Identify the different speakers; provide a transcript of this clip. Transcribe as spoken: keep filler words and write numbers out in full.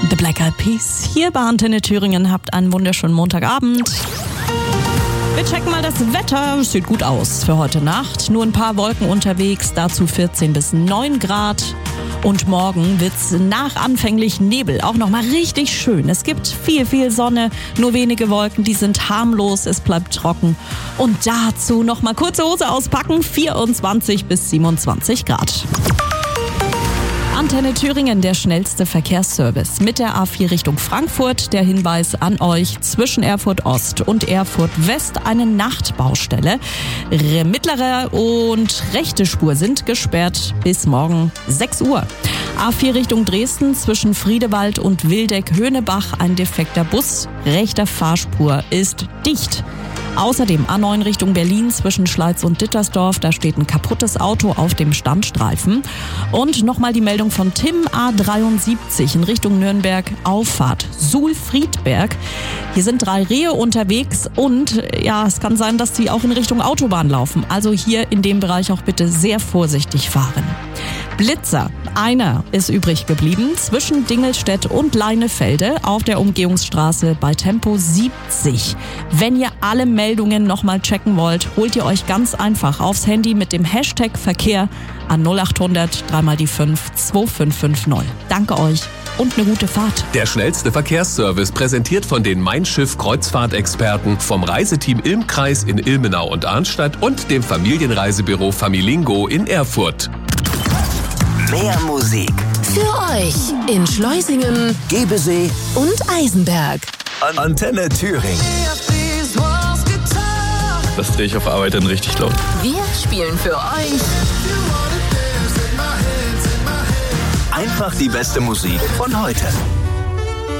Speaker 1: The Black Eyed Peas hier bei Antenne Thüringen. Habt einen wunderschönen Montagabend. Wir checken mal das Wetter. Es sieht gut aus für heute Nacht. Nur ein paar Wolken unterwegs, dazu vierzehn bis neun Grad. Und morgen wird's nach anfänglich Nebel auch nochmal richtig schön. Es gibt viel, viel Sonne, nur wenige Wolken, die sind harmlos, es bleibt trocken. Und dazu nochmal kurze Hose auspacken, vierundzwanzig bis siebenundzwanzig Grad. Antenne Thüringen, der schnellste Verkehrsservice. Mit der A vier Richtung Frankfurt. Der Hinweis an euch, zwischen Erfurt Ost und Erfurt West eine Nachtbaustelle. Mittlere und rechte Spur sind gesperrt bis morgen sechs Uhr. A vier Richtung Dresden, zwischen Friedewald und Wildeck-Höhnebach ein defekter Bus. Rechter Fahrspur ist dicht. Außerdem A neun Richtung Berlin zwischen Schleiz und Dittersdorf, da steht ein kaputtes Auto auf dem Standstreifen. Und nochmal die Meldung von Tim, A dreiundsiebzig in Richtung Nürnberg, Auffahrt Suhl-Friedberg. Hier sind drei Rehe unterwegs und ja, es kann sein, dass die auch in Richtung Autobahn laufen. Also hier in dem Bereich auch bitte sehr vorsichtig fahren. Blitzer, einer ist übrig geblieben zwischen Dingelstedt und Leinefelde auf der Umgehungsstraße bei Tempo siebzig. Wenn ihr alle Meldungen nochmal checken wollt, holt ihr euch ganz einfach aufs Handy mit dem Hashtag Verkehr an null acht hundert drei mal die fünf zwei fünf fünf null. Danke euch und eine gute Fahrt.
Speaker 2: Der schnellste Verkehrsservice präsentiert von den Mein Schiff Kreuzfahrtexperten vom Reiseteam Ilmkreis in Ilmenau und Arnstadt und dem Familienreisebüro Familingo in Erfurt.
Speaker 3: Mehr Musik
Speaker 4: für euch in Schleusingen,
Speaker 3: Gebesee
Speaker 4: und Eisenberg.
Speaker 3: Antenne Thüringen.
Speaker 5: Das drehe ich auf Arbeit dann richtig laut.
Speaker 4: Wir spielen für euch
Speaker 3: Einfach die beste Musik von heute.